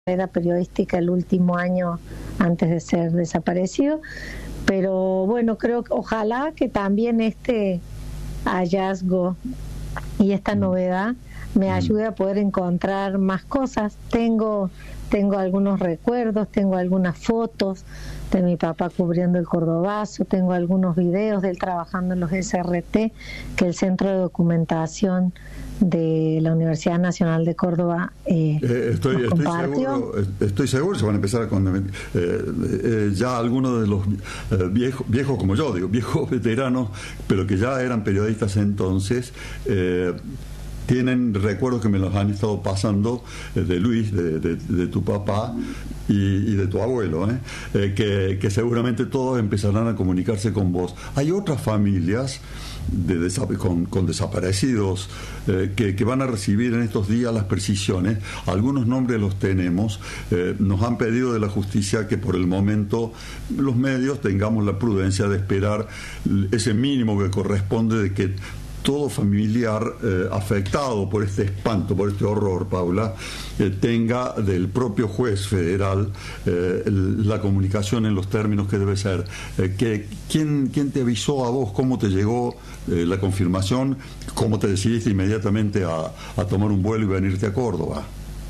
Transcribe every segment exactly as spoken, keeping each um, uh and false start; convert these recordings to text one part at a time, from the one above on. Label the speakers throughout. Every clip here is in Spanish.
Speaker 1: carrera periodística el último año antes de ser desaparecido, pero bueno, creo que ojalá que también este hallazgo y esta novedad me ayude a poder encontrar más cosas. Tengo tengo algunos recuerdos, tengo algunas fotos de mi papá cubriendo el Cordobazo, tengo algunos videos de él trabajando en los S R T, que el Centro de Documentación de la Universidad Nacional de Córdoba eh,
Speaker 2: eh, estoy,
Speaker 1: nos
Speaker 2: estoy
Speaker 1: compartió.
Speaker 2: seguro, estoy seguro se van a empezar con eh, eh, ya algunos de los eh, viejos, viejos como yo digo, viejos veteranos, pero que ya eran periodistas entonces, eh, tienen recuerdos que me los han estado pasando eh, de Luis, de, de, de tu papá y, y de tu abuelo, ¿eh? Eh, que, que seguramente todos empezarán a comunicarse con vos. Hay otras familias de desa- con, con desaparecidos eh, que, que van a recibir en estos días las precisiones. Algunos nombres los tenemos. Eh, nos han pedido de la justicia que por el momento los medios tengamos la prudencia de esperar ese mínimo que corresponde de que todo familiar eh, afectado por este espanto, por este horror, Paula, eh, tenga del propio juez federal eh, el, la comunicación en los términos que debe ser. Eh, que, ¿quién, ¿Quién te avisó a vos? ¿Cómo te llegó eh, la confirmación? ¿Cómo te decidiste inmediatamente a, a tomar un vuelo y venirte a Córdoba?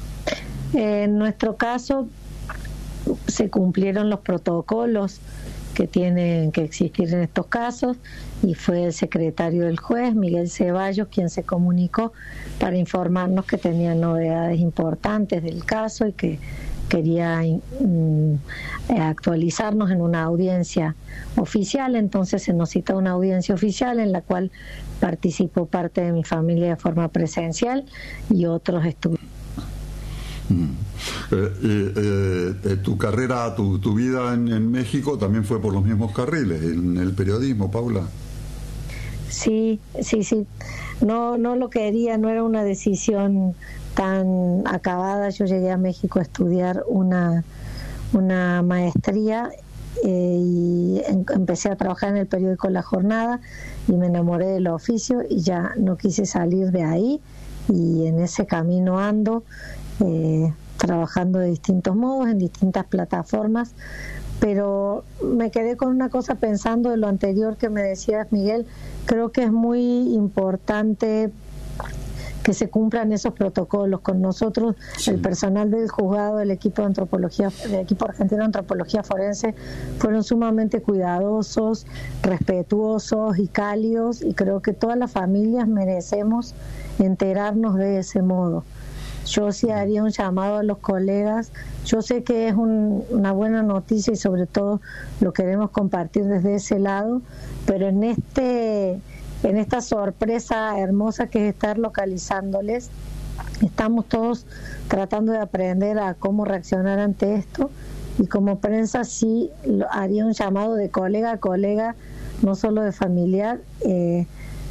Speaker 1: En nuestro caso se cumplieron los protocolos que tienen que existir en estos casos y fue el secretario del juez, Miguel Ceballos, quien se comunicó para informarnos que tenía novedades importantes del caso y que quería mm, actualizarnos en una audiencia oficial. Entonces se nos citó una audiencia oficial en la cual participó parte de mi familia de forma presencial y otros estudiantes.
Speaker 2: Mm. Eh, eh, eh, tu carrera, tu, tu vida en, en México también fue por los mismos carriles, en el periodismo, Paula.
Speaker 1: Sí, sí, sí. No, no lo quería, no era una decisión tan acabada. Yo llegué a México a estudiar una, una maestría eh, y en, empecé a trabajar en el periódico La Jornada y me enamoré del oficio y ya no quise salir de ahí y en ese camino ando. Eh, trabajando de distintos modos, en distintas plataformas, pero me quedé con una cosa pensando de lo anterior que me decías, Miguel. Creo que es muy importante que se cumplan esos protocolos con nosotros. Sí. El personal del juzgado, el equipo de antropología, el equipo argentino de antropología forense fueron sumamente cuidadosos, respetuosos y cálidos, y creo que todas las familias merecemos enterarnos de ese modo. Yo sí haría un llamado a los colegas. Yo sé que es un, una buena noticia y sobre todo lo queremos compartir desde ese lado, pero en este en esta sorpresa hermosa que es estar localizándoles, estamos todos tratando de aprender a cómo reaccionar ante esto, y como prensa sí haría un llamado de colega a colega, no solo de familiar, eh,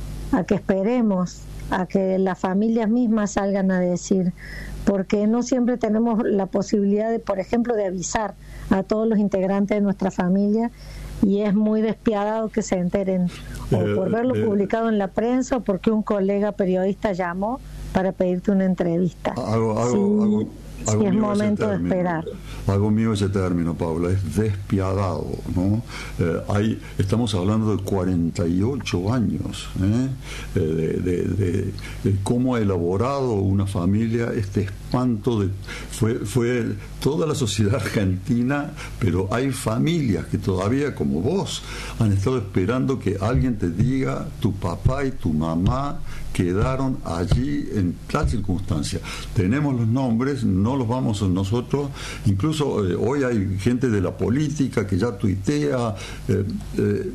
Speaker 1: a que esperemos a que las familias mismas salgan a decir, porque no siempre tenemos la posibilidad de, por ejemplo, de avisar a todos los integrantes de nuestra familia, y es muy despiadado que se enteren o eh, por verlo eh, publicado en la prensa o porque un colega periodista llamó para pedirte una entrevista.
Speaker 2: Hago, hago,
Speaker 1: sí,
Speaker 2: hago,
Speaker 1: sí
Speaker 2: hago
Speaker 1: es momento de esperar.
Speaker 2: Hago mío ese término, Paula, es despiadado, ¿no? Eh, hay, estamos hablando de cuarenta y ocho años, ¿eh? Eh, de, de, de, de cómo ha elaborado una familia este espanto. De, fue, fue toda la sociedad argentina, pero hay familias que todavía, como vos, han estado esperando que alguien te diga, tu papá y tu mamá quedaron allí en tal circunstancia. Tenemos los nombres, no los vamos nosotros, incluso eh, hoy hay gente de la política que ya tuitea, eh, eh,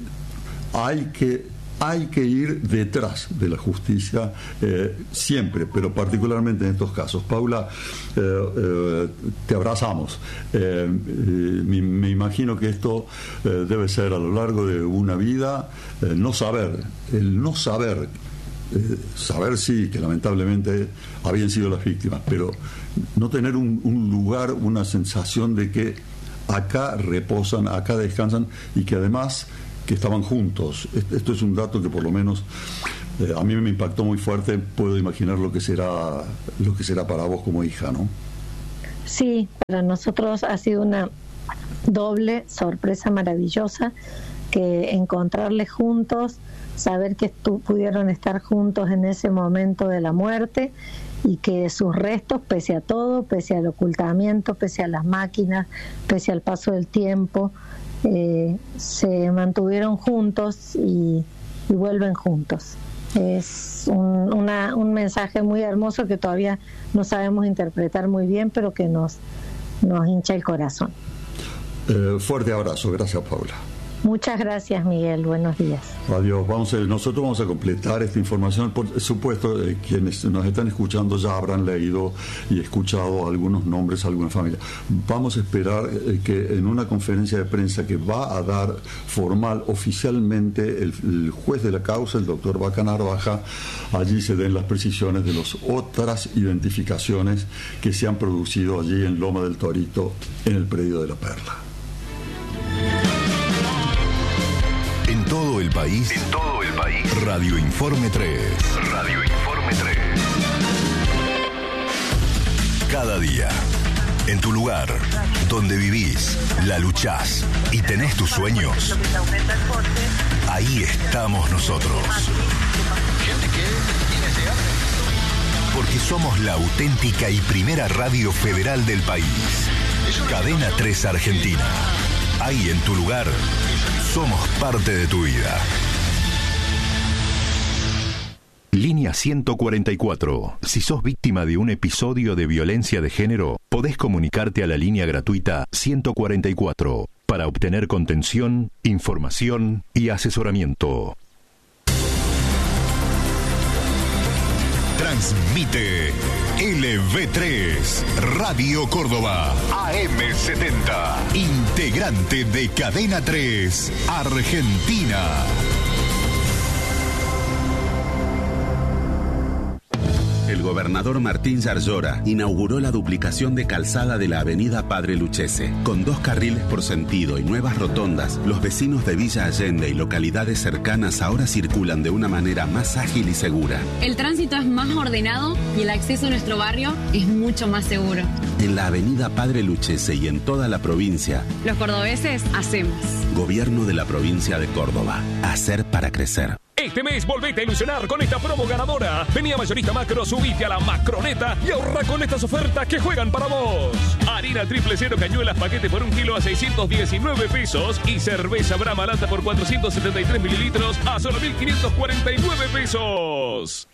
Speaker 2: hay que hay que ir detrás de la justicia eh, siempre, pero particularmente en estos casos. Paula, eh, eh, te abrazamos. Eh, eh, me, me imagino que esto eh, debe ser a lo largo de una vida, eh, no saber, el no saber, eh, saber sí que lamentablemente habían sido las víctimas, pero no tener un, un lugar, una sensación de que acá reposan, acá descansan, y que además que estaban juntos. Esto es un dato que por lo menos eh, a mí me impactó muy fuerte. Puedo imaginar lo que será lo que será para vos como hija, ¿no?
Speaker 1: Sí, para nosotros ha sido una doble sorpresa maravillosa, que encontrarles juntos, saber que estu- pudieron estar juntos en ese momento de la muerte y que sus restos, pese a todo, pese al ocultamiento, pese a las máquinas, pese al paso del tiempo, eh, se mantuvieron juntos y, y vuelven juntos. Es un, una, un mensaje muy hermoso que todavía no sabemos interpretar muy bien, pero que nos, nos hincha el corazón.
Speaker 2: Eh, fuerte abrazo, gracias Paula.
Speaker 1: Muchas gracias, Miguel, buenos días.
Speaker 2: Adiós. Vamos a, nosotros vamos a completar esta información. Por supuesto, eh, quienes nos están escuchando ya habrán leído y escuchado algunos nombres, algunas familias. Vamos a esperar eh, que en una conferencia de prensa que va a dar formal oficialmente el, el juez de la causa, el doctor Vaca Narvaja, allí se den las precisiones de las otras identificaciones que se han producido allí en Loma del Torito, en el predio de La Perla.
Speaker 3: En todo el país. En todo el país. Radio Informe tres. Radio Informe tres. Cada día. En tu lugar. Donde vivís. La luchás. Y tenés tus sueños. Ahí estamos nosotros. Porque somos la auténtica y primera radio federal del país. Cadena tres Argentina. Ahí en tu lugar. Somos parte de tu vida. Línea ciento cuarenta y cuatro. Si sos víctima de un episodio de violencia de género, podés comunicarte a la línea gratuita ciento cuarenta y cuatro para obtener contención, información y asesoramiento. Transmite L V tres, Radio Córdoba, A M setenta, integrante de Cadena tres, Argentina.
Speaker 4: El gobernador Martín Yarlora inauguró la duplicación de calzada de la avenida Padre Lucchese. Con dos carriles por sentido y nuevas rotondas, los vecinos de Villa Allende y localidades cercanas ahora circulan de una manera más ágil y segura.
Speaker 5: El tránsito es más ordenado y el acceso a nuestro barrio es mucho más seguro.
Speaker 4: En la avenida Padre Lucchese y en toda la provincia,
Speaker 5: los cordobeses hacemos.
Speaker 4: Gobierno de la provincia de Córdoba. Hacer para crecer.
Speaker 6: Este mes volvete a ilusionar con esta promo ganadora. Vení a Mayorista Macro, subite a la Macroneta y ahorra con estas ofertas que juegan para vos. Harina triple cero cañuelas paquete por un kilo a seiscientos diecinueve pesos y cerveza Brahma lata por cuatrocientos setenta y tres mililitros a solo mil quinientos cuarenta y nueve pesos.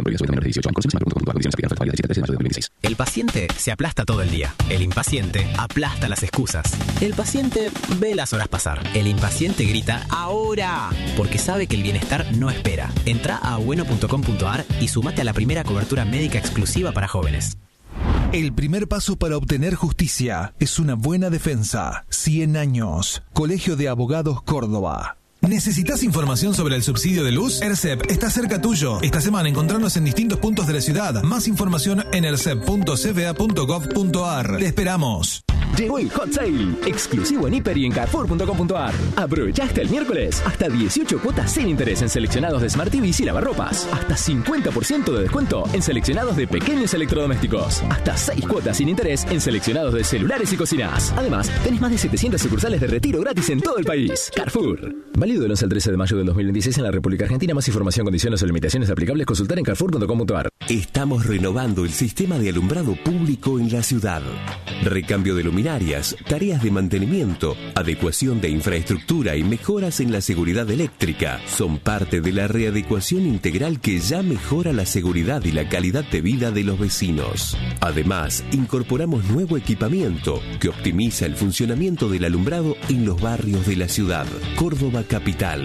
Speaker 7: El paciente se aplasta todo el día. El impaciente aplasta las excusas. El paciente ve las horas pasar. El impaciente grita ¡ahora! Porque sabe que el bienestar no espera. Entra a bueno punto com punto a r y sumate a la primera cobertura médica exclusiva para jóvenes.
Speaker 8: El primer paso para obtener justicia es una buena defensa. cien años. Colegio de Abogados Córdoba. ¿Necesitas información sobre el subsidio de luz? ERCEP está cerca tuyo. Esta semana encontrarnos en distintos puntos de la ciudad. Más información en ercep punto c v a punto gov punto a r. Te esperamos.
Speaker 9: Llegó el Hot Sale, exclusivo en Hiper y en Carrefour punto com punto a r. Aprovecha hasta el miércoles, hasta dieciocho cuotas sin interés en seleccionados de Smart T Vs y lavarropas. Hasta cincuenta por ciento de descuento en seleccionados de pequeños electrodomésticos. Hasta seis cuotas sin interés en seleccionados de celulares y cocinas. Además, tenés más de setecientas sucursales de retiro gratis en todo el país. Carrefour. Válido del once al trece de mayo del dos mil veintiséis en la República Argentina. Más información, condiciones o limitaciones aplicables, consultar en carrefour punto com punto a r.
Speaker 10: Estamos renovando el sistema de alumbrado público en la ciudad. Recambio de luminarias, tareas de mantenimiento, adecuación de infraestructura y mejoras en la seguridad eléctrica son parte de la readecuación integral que ya mejora la seguridad y la calidad de vida de los vecinos. Además, incorporamos nuevo equipamiento que optimiza el funcionamiento del alumbrado en los barrios de la ciudad. Córdoba Capital.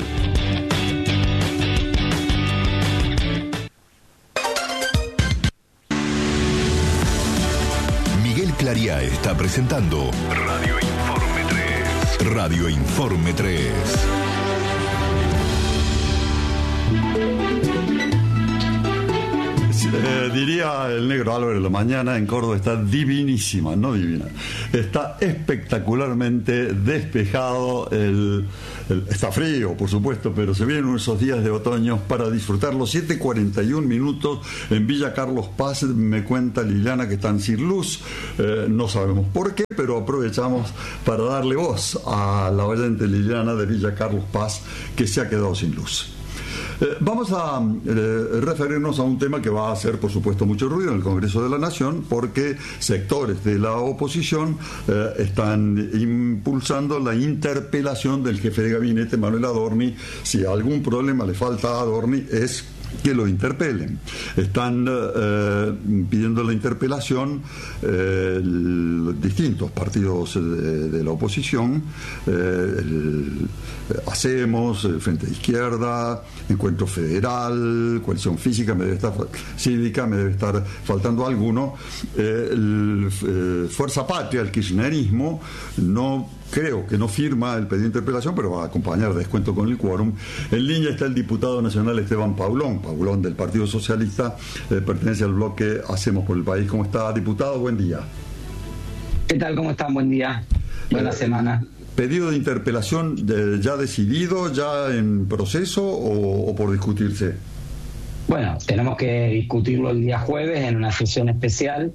Speaker 3: Claria está presentando Radio Informe tres. Radio Informe tres.
Speaker 2: Eh, diría el negro Álvaro, la mañana en Córdoba está divinísima, no divina. Está espectacularmente despejado, el, el, está frío, por supuesto, pero se vienen esos días de otoño para disfrutar los siete cuarenta y un minutos en Villa Carlos Paz. Me cuenta Liliana que están sin luz, eh, no sabemos por qué, pero aprovechamos para darle voz a la oyente Liliana de Villa Carlos Paz, que se ha quedado sin luz. Eh, vamos a eh, referirnos a un tema que va a hacer, por supuesto, mucho ruido en el Congreso de la Nación, porque sectores de la oposición eh, están impulsando la interpelación del jefe de gabinete, Manuel Adorni. Si algún problema le falta a Adorni es que lo interpelen. Están eh, pidiendo la interpelación eh, los distintos partidos de, de la oposición, eh, el, Hacemos, el Frente de Izquierda, Encuentro Federal, Coalición Física, me debe estar, Cívica, me debe estar faltando alguno, eh, el, eh, Fuerza Patria, el kirchnerismo, no creo que no firma el pedido de interpelación, pero va a acompañar, descuento con el quórum. En línea está el diputado nacional Esteban Paulón, Paulón del Partido Socialista, eh, pertenece al bloque Hacemos por el País. ¿Cómo está, diputado? Buen día.
Speaker 11: ¿Qué tal? ¿Cómo están? Buen día. Buena eh, semana.
Speaker 2: ¿Pedido de interpelación de, ya decidido, ya en proceso o, o por discutirse?
Speaker 11: Bueno, tenemos que discutirlo el día jueves en una sesión especial.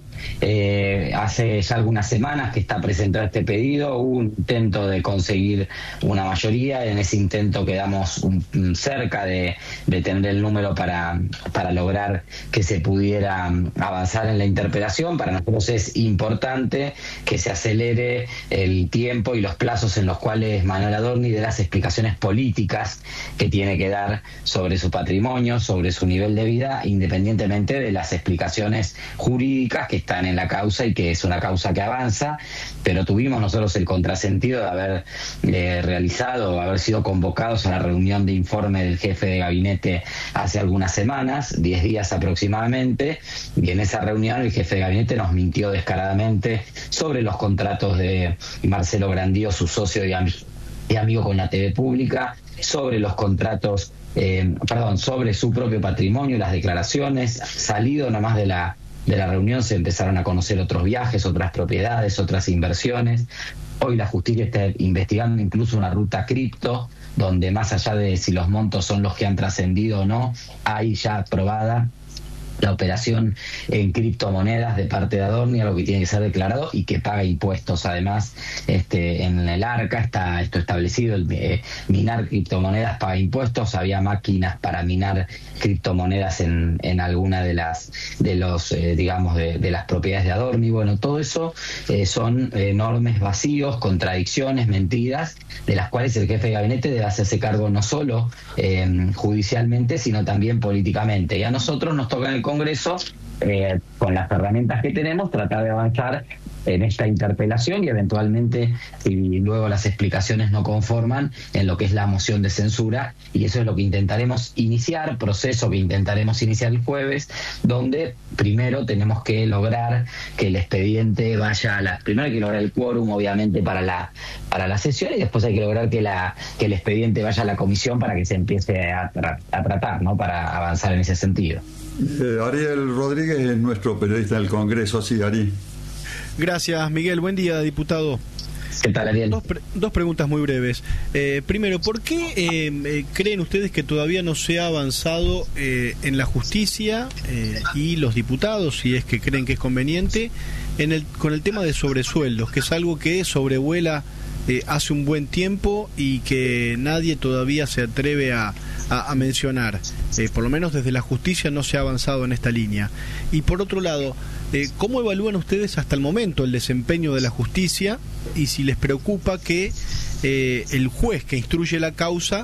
Speaker 11: Eh, hace ya algunas semanas que está presentado este pedido. Hubo un intento de conseguir una mayoría. En ese intento quedamos un, un cerca de, de tener el número para, para lograr que se pudiera avanzar en la interpelación. Para nosotros es importante que se acelere el tiempo y los plazos en los cuales Manuel Adorni dé las explicaciones políticas que tiene que dar sobre su patrimonio, sobre su nivel de vida, independientemente de las explicaciones jurídicas que están en la causa y que es una causa que avanza. Pero tuvimos nosotros el contrasentido de haber eh, realizado, haber sido convocados a la reunión de informe del jefe de gabinete hace algunas semanas, diez días aproximadamente, y en esa reunión el jefe de gabinete nos mintió descaradamente sobre los contratos de Marcelo Grandío, su socio y, am- y amigo con la T V pública, sobre los contratos Eh, perdón, sobre su propio patrimonio, las declaraciones. Salido nomás de la, de la reunión se empezaron a conocer otros viajes, otras propiedades, otras inversiones. Hoy la justicia está investigando incluso una ruta cripto, donde más allá de si los montos son los que han trascendido o no, hay ya aprobada la operación en criptomonedas de parte de Adorni, algo que tiene que ser declarado y que paga impuestos. Además, este, en el ARCA está esto establecido, el eh, minar criptomonedas paga impuestos. Había máquinas para minar criptomonedas en, en alguna de las de los eh, digamos de, de las propiedades de Adorni. Bueno, todo eso eh, son enormes vacíos, contradicciones, mentiras, de las cuales el jefe de gabinete debe hacerse cargo no solo eh, judicialmente, sino también políticamente. Y a nosotros nos toca en el Congreso, eh, con las herramientas que tenemos, tratar de avanzar en esta interpelación y eventualmente, si luego las explicaciones no conforman, en lo que es la moción de censura. Y eso es lo que intentaremos iniciar, proceso que intentaremos iniciar el jueves, donde primero tenemos que lograr que el expediente vaya a la... Primero hay que lograr el quórum, obviamente, para la para la sesión, y después hay que lograr que la que el expediente vaya a la comisión para que se empiece a, tra- a tratar, ¿no?, para avanzar en ese sentido.
Speaker 2: Eh, Ariel Rodríguez es nuestro periodista del Congreso. Sí, Ari.
Speaker 12: Gracias, Miguel. Buen día, diputado.
Speaker 11: ¿Qué tal, Ariel?
Speaker 12: Dos, pre- dos preguntas muy breves. Eh, primero, ¿por qué eh, eh, creen ustedes que todavía no se ha avanzado eh, en la justicia eh, y los diputados, si es que creen que es conveniente, en el, con el tema de sobresueldos, que es algo que sobrevuela eh, hace un buen tiempo y que nadie todavía se atreve a, a, a mencionar? Eh, por lo menos desde la justicia no se ha avanzado en esta línea. Y por otro lado, Eh, ¿cómo evalúan ustedes hasta el momento el desempeño de la justicia y si les preocupa que eh, el juez que instruye la causa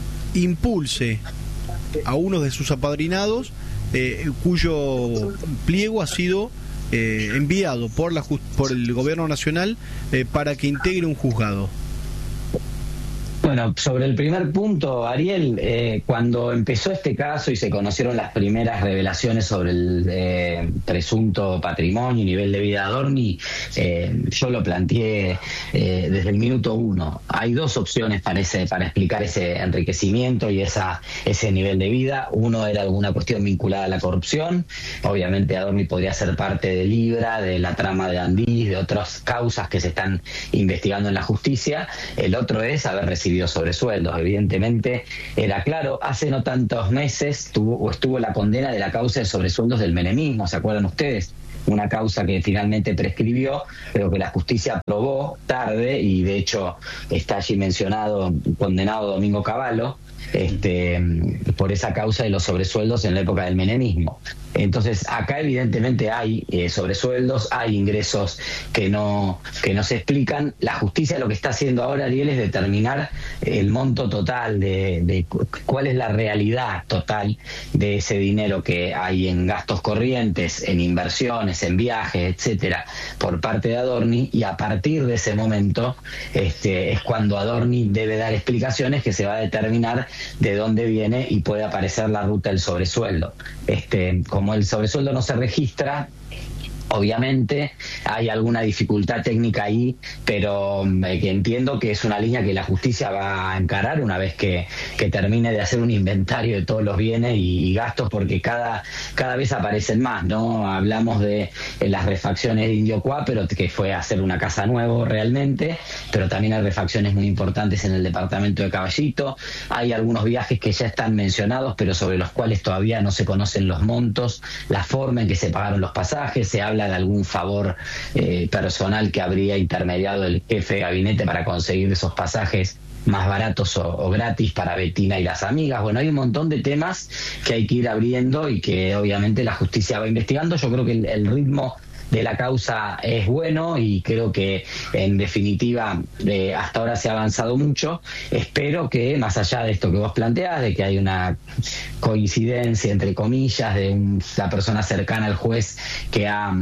Speaker 12: impulse a uno de sus apadrinados eh, cuyo pliego ha sido eh, enviado por, la por el gobierno nacional eh, para que integre un juzgado?
Speaker 11: Bueno, Bueno, sobre el primer punto, Ariel, eh, cuando empezó este caso y se conocieron las primeras revelaciones sobre el eh, presunto patrimonio y nivel de vida de Adorni, eh, yo lo planteé eh, desde el minuto uno. Hay dos opciones para, ese, para explicar ese enriquecimiento y esa, ese nivel de vida. Uno era alguna cuestión vinculada a la corrupción. Obviamente Adorni podría ser parte de Libra, de la trama de Andís, de otras causas que se están investigando en la justicia. El otro es haber recibido sobresueldos. Evidentemente era claro, hace no tantos meses tuvo, o estuvo la condena de la causa de sobresueldos del menemismo, ¿se acuerdan ustedes? Una causa que finalmente prescribió, pero que la justicia aprobó tarde, y de hecho está allí mencionado, condenado Domingo Cavallo, este, por esa causa de los sobresueldos en la época del menemismo. Entonces acá evidentemente hay eh, sobresueldos, hay ingresos que no que no se explican. La justicia lo que está haciendo ahora, Ariel, es determinar el monto total de, de cuál es la realidad total de ese dinero que hay en gastos corrientes, en inversiones, en viajes, etcétera, por parte de Adorni, y a partir de ese momento este, es cuando Adorni debe dar explicaciones, que se va a determinar de dónde viene y puede aparecer la ruta del sobresueldo. Este, como el sobresueldo no se registra, obviamente hay alguna dificultad técnica ahí, pero eh, que entiendo que es una línea que la justicia va a encarar una vez que, que termine de hacer un inventario de todos los bienes y, y gastos, porque cada cada vez aparecen más, ¿no? Hablamos de eh, las refacciones de Indio Cuá, pero que fue a hacer una casa nueva realmente, pero también hay refacciones muy importantes en el departamento de Caballito. Hay algunos viajes que ya están mencionados, pero sobre los cuales todavía no se conocen los montos, la forma en que se pagaron los pasajes. Se habla de algún favor eh, personal que habría intermediado el jefe de gabinete para conseguir esos pasajes más baratos o, o gratis para Betina y las amigas. Bueno, hay un montón de temas que hay que ir abriendo y que obviamente la justicia va investigando. Yo creo que el, el ritmo de la causa es bueno y creo que en definitiva eh, hasta ahora se ha avanzado mucho. Espero que más allá de esto que vos planteás, de que hay una coincidencia entre comillas de un, la persona cercana al juez que ha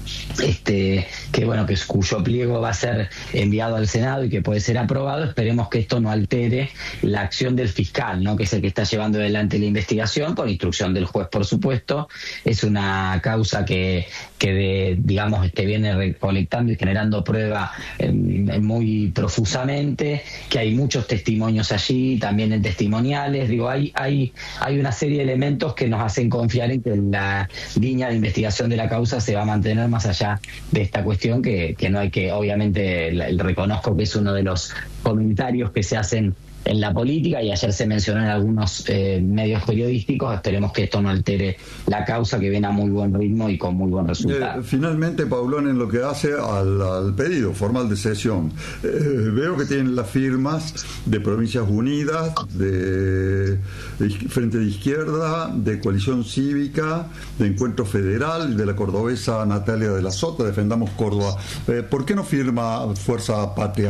Speaker 11: este que bueno que cuyo pliego va a ser enviado al Senado y que puede ser aprobado, esperemos que esto no altere la acción del fiscal, ¿no? Que es el que está llevando adelante la investigación por instrucción del juez, por supuesto. Es una causa que que de, digamos este viene recolectando y generando prueba eh, muy profusamente, que hay muchos testimonios allí, también en testimoniales. Digo, hay hay hay una serie de elementos que nos hacen confiar en que la línea de investigación de la causa se va a mantener más allá de esta cuestión, que, que no hay que, obviamente, el, el reconozco que es uno de los comentarios que se hacen en la política, y ayer se mencionó en algunos eh, medios periodísticos. Esperemos que esto no altere la causa, que viene a muy buen ritmo y con muy buen resultado.
Speaker 2: Eh, finalmente, Paulón, en lo que hace al, al pedido formal de cesión, eh, veo que tienen las firmas de Provincias Unidas, de, de Frente de Izquierda, de Coalición Cívica, de Encuentro Federal, de la cordobesa Natalia de la Sota, Defendamos Córdoba. Eh, ¿Por qué no firma Fuerza Patria?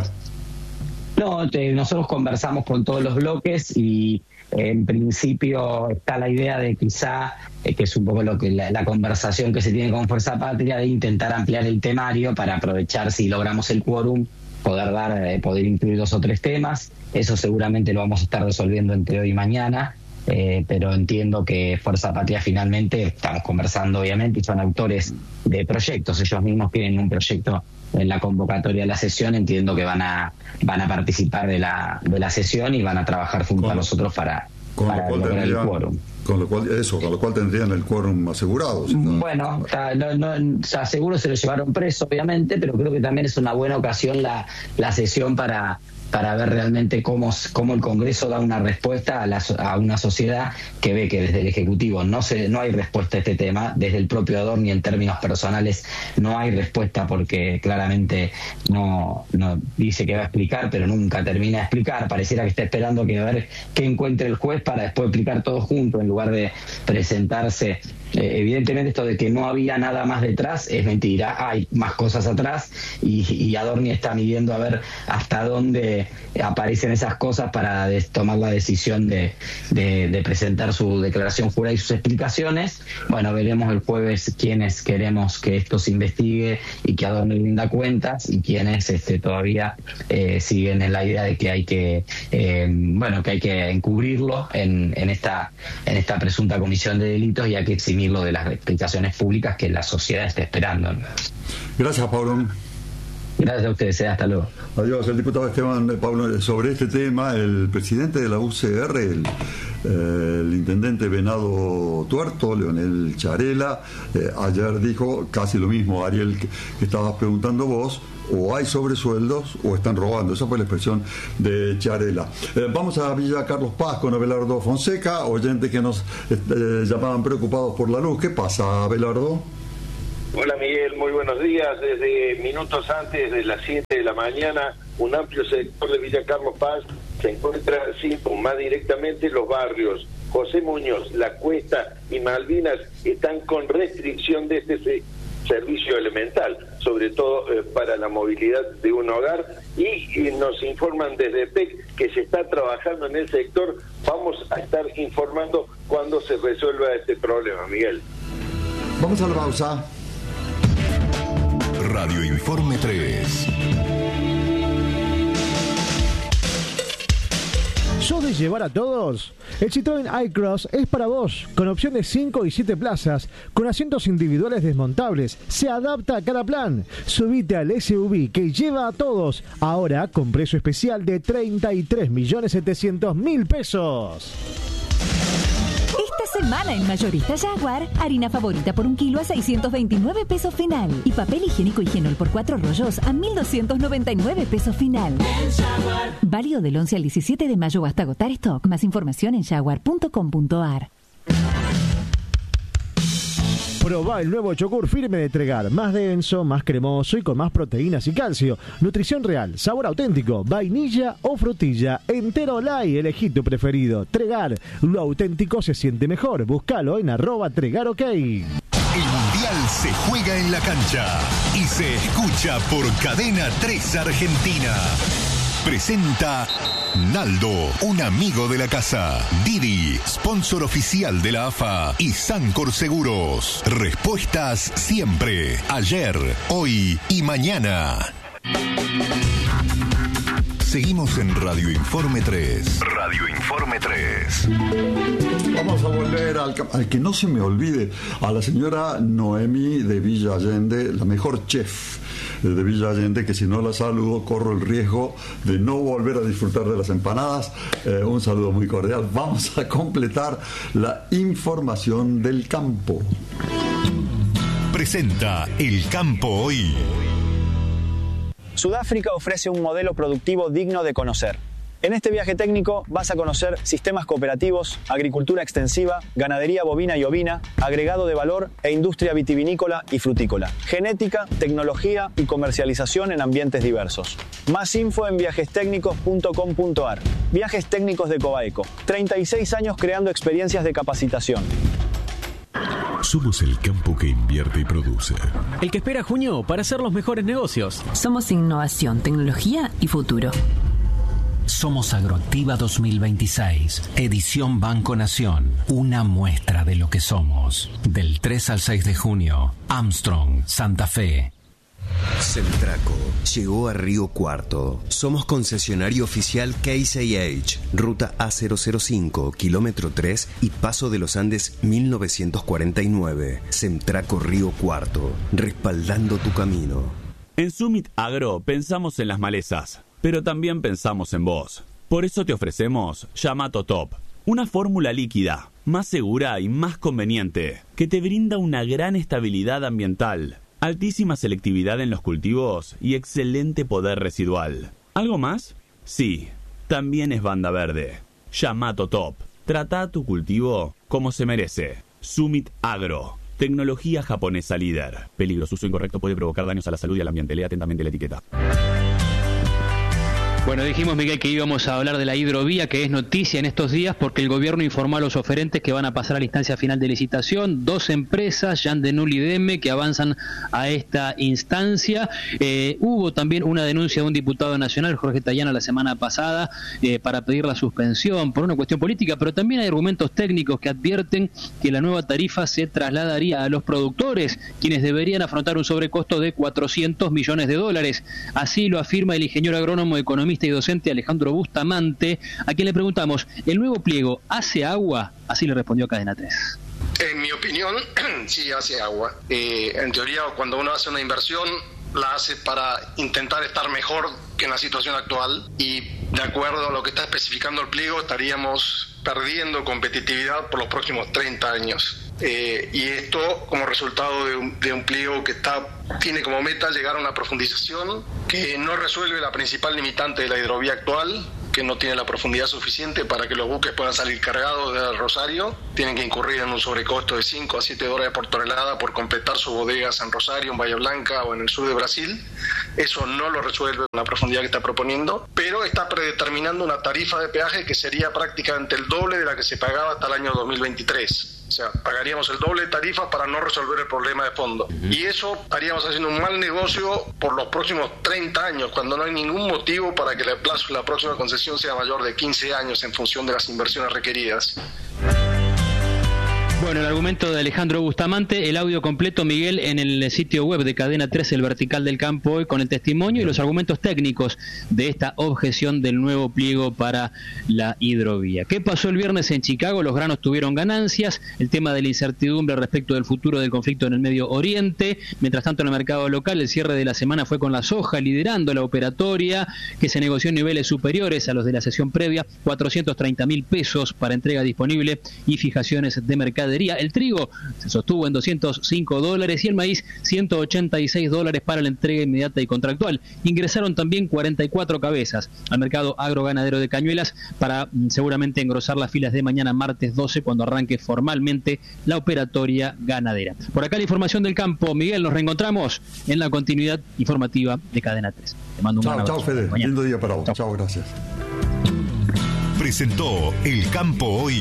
Speaker 11: No, te, nosotros conversamos con todos los bloques y eh, en principio está la idea de quizá, eh, que es un poco lo que la, la conversación que se tiene con Fuerza Patria, de intentar ampliar el temario para aprovechar, si logramos el quórum, poder dar, eh, poder incluir dos o tres temas. Eso seguramente lo vamos a estar resolviendo entre hoy y mañana. Eh, pero entiendo que Fuerza Patria finalmente, estamos conversando obviamente, y son autores de proyectos, ellos mismos tienen un proyecto en la convocatoria de la sesión, entiendo que van a van a participar de la de la sesión y van a trabajar junto con, a nosotros para, para lograr el quórum.
Speaker 2: Con lo cual, eso, con lo cual tendrían el quórum asegurado. ¿Sí?
Speaker 11: Bueno, no, no, seguro se lo llevaron preso, obviamente, pero creo que también es una buena ocasión la, la sesión para para ver realmente cómo, cómo el Congreso da una respuesta a, la, a una sociedad que ve que desde el Ejecutivo no se no hay respuesta a este tema, desde el propio Adorni en términos personales no hay respuesta, porque claramente no, no dice que va a explicar, pero nunca termina de explicar. Pareciera que está esperando que a ver qué encuentre el juez para después explicar todo junto, en lugar de presentarse Eh, evidentemente esto de que no había nada más detrás es mentira, hay más cosas atrás y, y Adorni está midiendo a ver hasta dónde aparecen esas cosas para des, tomar la decisión de, de, de presentar su declaración jurada y sus explicaciones. Bueno, veremos el jueves quiénes queremos que esto se investigue y que Adorni rinda cuentas y quienes este, todavía eh, siguen en la idea de que hay que eh, bueno que hay que encubrirlo en, en esta en esta presunta comisión de delitos y hay que eximirlo de las explicaciones públicas que la sociedad está esperando.
Speaker 2: Gracias, Pablo.
Speaker 11: Gracias a ustedes, hasta luego.
Speaker 2: Adiós. El diputado Esteban Pablo, sobre este tema, el presidente de la U C R, el, eh, el intendente Venado Tuerto, Leonel Charela, eh, ayer dijo casi lo mismo, Ariel, que, que estabas preguntando vos, o hay sobresueldos o están robando. Esa fue la expresión de Charela. Eh, vamos a Villa Carlos Paz con Abelardo Fonseca, oyentes que nos eh, llamaban preocupados por la luz. ¿Qué pasa, Abelardo?
Speaker 13: Hola Miguel, muy buenos días. Desde minutos antes de las siete de la mañana, un amplio sector de Villa Carlos Paz se encuentra, sí, más directamente los barrios José Muñoz, La Cuesta y Malvinas están con restricción de este servicio elemental, sobre todo eh, para la movilidad de un hogar, y, y nos informan desde P E C que se está trabajando en el sector. Vamos a estar informando cuando se resuelva este problema, Miguel.
Speaker 2: Vamos a la pausa.
Speaker 3: Radio Informe tres.
Speaker 14: ¿Sos de llevar a todos? El Citroën iCross es para vos, con opción de cinco y siete plazas, con asientos individuales desmontables. Se adapta a cada plan. Subite al S U V que lleva a todos, ahora con precio especial de treinta y tres millones setecientos mil pesos.
Speaker 15: Esta semana en Mayorista Jaguar, harina favorita por un kilo a seiscientos veintinueve pesos final y papel higiénico Higienol por cuatro rollos a mil doscientos noventa y nueve pesos final. Válido del once al diecisiete de mayo hasta agotar stock. Más información en jaguar punto com punto a r.
Speaker 14: Probá el nuevo yogur firme de Tregar, más denso, más cremoso y con más proteínas y calcio. Nutrición real, sabor auténtico, vainilla o frutilla, entero light, elegí tu preferido. Tregar, lo auténtico se siente mejor. Búscalo en arroba Tregar OK.
Speaker 3: El Mundial se juega en la cancha y se escucha por Cadena tres Argentina. Presenta Naldo, un amigo de la casa. Didi, sponsor oficial de la A F A. Y Sancor Seguros. Respuestas siempre. Ayer, hoy y mañana. Seguimos en Radio Informe tres. Radio Informe tres.
Speaker 2: Vamos a volver al, al que no se me olvide, a la señora Noemi de Villa Allende, la mejor chef de Villa Allende, que si no la saludo corro el riesgo de no volver a disfrutar de las empanadas. Eh, un saludo muy cordial. Vamos a completar la información del campo.
Speaker 3: Presenta El Campo Hoy.
Speaker 16: Sudáfrica ofrece un modelo productivo digno de conocer. En este viaje técnico vas a conocer sistemas cooperativos, agricultura extensiva, ganadería bovina y ovina, agregado de valor e industria vitivinícola y frutícola, genética, tecnología y comercialización en ambientes diversos. Más info en viajes técnicos punto com punto a r. Viajes Técnicos de Cobaeco. treinta y seis años creando experiencias de capacitación.
Speaker 3: Somos el campo que invierte y produce.
Speaker 17: El que espera junio para hacer los mejores negocios.
Speaker 18: Somos innovación, tecnología y futuro.
Speaker 19: Somos Agroactiva dos mil veintiséis, edición Banco Nación, una muestra de lo que somos. Del tres al seis de junio, Armstrong, Santa Fe.
Speaker 20: Semtraco llegó a Río Cuarto. Somos concesionario oficial Case A H, ruta A cero cero cinco, kilómetro tres y Paso de los Andes mil novecientos cuarenta y nueve. Semtraco Río Cuarto, respaldando tu camino.
Speaker 21: En Summit Agro pensamos en las malezas, pero también pensamos en vos. Por eso te ofrecemos Yamato Top, una fórmula líquida, más segura y más conveniente, que te brinda una gran estabilidad ambiental, altísima selectividad en los cultivos y excelente poder residual. ¿Algo más? Sí, también es banda verde. Yamato Top. Trata tu cultivo como se merece. Summit Agro. Tecnología japonesa líder. Peligro, su uso incorrecto puede provocar daños a la salud y al ambiente. Lea atentamente la etiqueta.
Speaker 1: Bueno, dijimos, Miguel, que íbamos a hablar de la hidrovía, que es noticia en estos días porque el gobierno informó a los oferentes que van a pasar a la instancia final de licitación. Dos empresas, Jan de Null y Deme, que avanzan a esta instancia. Eh, hubo también una denuncia de un diputado nacional, Jorge Tayana, la semana pasada, eh, para pedir la suspensión por una cuestión política, pero también hay argumentos técnicos que advierten que la nueva tarifa se trasladaría a los productores, quienes deberían afrontar un sobrecosto de cuatrocientos millones de dólares. Así lo afirma el ingeniero agrónomo, economista y docente Alejandro Bustamante, a quien le preguntamos, ¿el nuevo pliego hace agua? Así le respondió Cadena tres.
Speaker 22: En mi opinión, sí hace agua. Eh, en teoría, cuando uno hace una inversión, la hace para intentar estar mejor que en la situación actual, y de acuerdo a lo que está especificando el pliego, estaríamos perdiendo competitividad por los próximos treinta años. Eh, y esto como resultado de un, de un pliego que está tiene como meta llegar a una profundización que no resuelve la principal limitante de la hidrovía actual, que no tiene la profundidad suficiente para que los buques puedan salir cargados de Rosario. Tienen que incurrir en un sobrecosto de cinco a siete dólares por tonelada por completar sus bodegas en Rosario, en Bahía Blanca o en el sur de Brasil. Eso no lo resuelve con la profundidad que está proponiendo, pero está predeterminando una tarifa de peaje que sería prácticamente el doble de la que se pagaba hasta el año dos mil veintitrés. O sea, pagaríamos el doble de tarifa para no resolver el problema de fondo. Uh-huh. Y eso estaríamos haciendo un mal negocio por los próximos treinta años, cuando no hay ningún motivo para que la, plazo, la próxima concesión sea mayor de quince años en función de las inversiones requeridas.
Speaker 1: Bueno, el argumento de Alejandro Bustamante, el audio completo, Miguel, en el sitio web de Cadena tres, El Vertical del Campo Hoy, con el testimonio y los argumentos técnicos de esta objeción del nuevo pliego para la hidrovía. ¿Qué pasó el viernes en Chicago? Los granos tuvieron ganancias, el tema de la incertidumbre respecto del futuro del conflicto en el Medio Oriente. Mientras tanto, en el mercado local, el cierre de la semana fue con la soja liderando la operatoria, que se negoció en niveles superiores a los de la sesión previa, cuatrocientos treinta mil pesos para entrega disponible y fijaciones de mercado. El trigo se sostuvo en doscientos cinco dólares y el maíz ciento ochenta y seis dólares para la entrega inmediata y contractual. Ingresaron también cuarenta y cuatro cabezas al mercado agroganadero de Cañuelas para seguramente engrosar las filas de mañana martes doce, cuando arranque formalmente la operatoria ganadera. Por acá la información del campo. Miguel, nos reencontramos en la continuidad informativa de Cadena tres. Te mando un
Speaker 2: chao,
Speaker 1: gran abrazo.
Speaker 2: Chao, Fede. Lindo día para vos. Chao, chao, gracias.
Speaker 3: Presentó El Campo Hoy.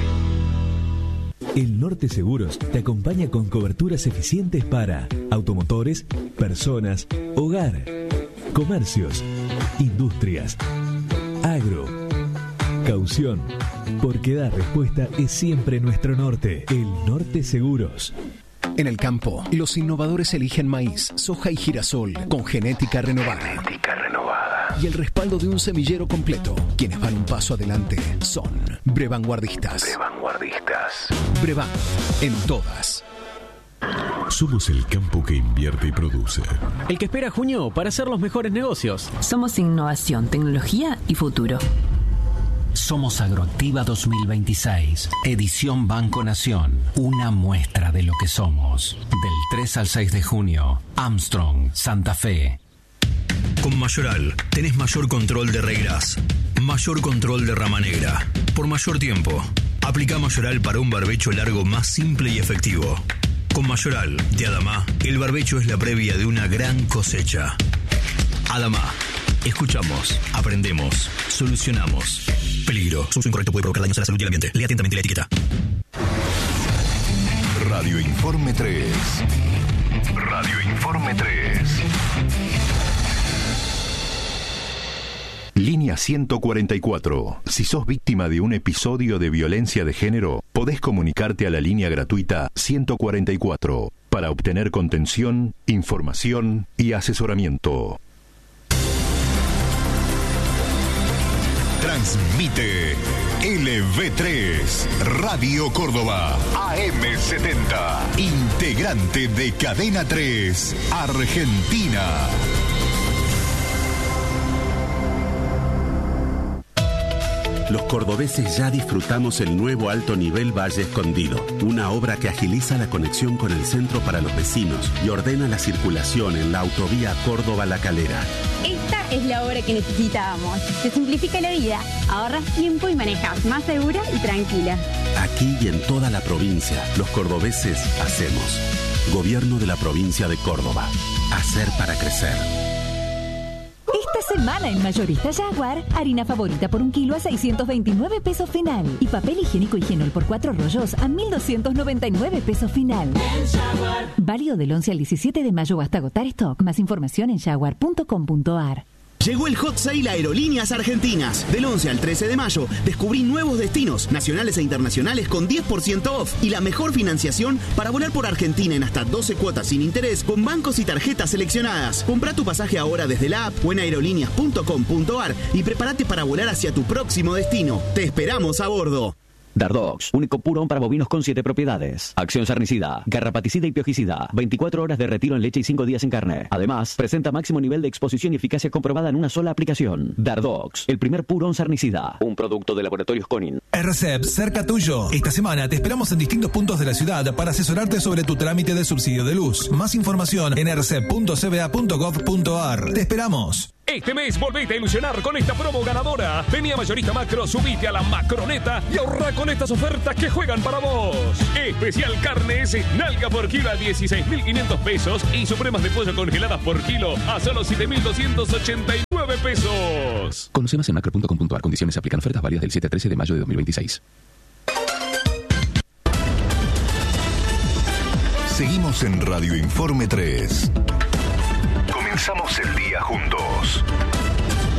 Speaker 8: El Norte Seguros te acompaña con coberturas eficientes para automotores, personas, hogar, comercios, industrias, agro, caución, porque dar respuesta es siempre nuestro norte. El Norte Seguros.
Speaker 23: En el campo, los innovadores eligen maíz, soja y girasol con genética renovada.
Speaker 19: Genética renovada.
Speaker 23: Y el respaldo de un semillero completo. Quienes van un paso adelante son Brevanguardistas.
Speaker 19: Brevanguardistas.
Speaker 23: Brevan, en todas.
Speaker 3: Somos el campo que invierte y produce.
Speaker 17: El que espera junio para hacer los mejores negocios.
Speaker 18: Somos innovación, tecnología y futuro.
Speaker 19: Somos Agroactiva dos mil veintiséis, edición Banco Nación. Una muestra de lo que somos. Del tres al seis de junio, Armstrong, Santa Fe.
Speaker 24: Con Mayoral tenés mayor control de regras, mayor control de rama negra, por mayor tiempo. Aplica Mayoral para un barbecho largo más simple y efectivo. Con Mayoral de Adamá, el barbecho es la previa de una gran cosecha. Adamá. Escuchamos, aprendemos, solucionamos. Peligro. Su uso incorrecto puede provocar daños a la salud y al ambiente. Lea atentamente la etiqueta.
Speaker 3: Radio Informe tres. Radio Informe tres. Línea ciento cuarenta y cuatro. Si sos víctima de un episodio de violencia de género, podés comunicarte a la línea gratuita ciento cuarenta y cuatro para obtener contención, información y asesoramiento. Transmite L V tres, Radio Córdoba, A M setenta, integrante de Cadena tres, Argentina.
Speaker 4: Los cordobeses ya disfrutamos el nuevo alto nivel Valle Escondido, una obra que agiliza la conexión con el centro para los vecinos y ordena la circulación en la autovía Córdoba-La Calera.
Speaker 5: Esta es la obra que necesitábamos. Te simplifica la vida, ahorras tiempo y manejas más segura y tranquila.
Speaker 4: Aquí y en toda la provincia, los cordobeses hacemos. Gobierno de la provincia de Córdoba. Hacer para crecer.
Speaker 15: Esta semana en Mayorista Jaguar, harina favorita por un kilo a seiscientos veintinueve pesos final. Y papel higiénico Higienol por cuatro rollos a mil doscientos noventa y nueve pesos final. Válido del once al diecisiete de mayo hasta agotar stock. Más información en jaguar punto com punto a r.
Speaker 6: Llegó el Hot Sale Aerolíneas Argentinas. Del once al trece de mayo, descubrí nuevos destinos, nacionales e internacionales con diez por ciento off y la mejor financiación para volar por Argentina en hasta doce cuotas sin interés con bancos y tarjetas seleccionadas. Comprá tu pasaje ahora desde la app o en aerolíneas punto com punto a r y prepárate para volar hacia tu próximo destino. Te esperamos a bordo.
Speaker 7: Dardox, único purón para bovinos con siete propiedades. Acción sarnicida, garrapaticida y piojicida. veinticuatro horas de retiro en leche y cinco días en carne. Además, presenta máximo nivel de exposición y eficacia comprobada en una sola aplicación. Dardox, el primer purón sarnicida. Un producto de Laboratorios Conin.
Speaker 8: R C E P, cerca tuyo. Esta semana te esperamos en distintos puntos de la ciudad para asesorarte sobre tu trámite de subsidio de luz. Más información en r c e p punto c b a punto gov punto a r. Te esperamos.
Speaker 9: Este mes volvete a ilusionar con esta promo ganadora. Vení a Mayorista Macro, subite a la Macroneta y ahorra con estas ofertas que juegan para vos. Especial carnes, nalga por kilo a dieciséis mil quinientos pesos y supremas de pollo congeladas por kilo a solo siete mil doscientos ochenta y nueve pesos.
Speaker 10: Conoce más en macro punto com punto a r. Condiciones aplican. Ofertas válidas del siete al trece de mayo de dos mil veintiséis.
Speaker 3: Seguimos en Radio Informe tres. Comenzamos el día juntos.